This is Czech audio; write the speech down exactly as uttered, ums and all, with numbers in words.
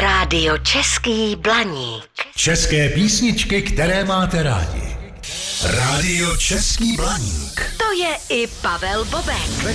Rádio Český Blaník. České písničky, které máte rádi. Rádio Český Blaník. To je i Pavel Bobek.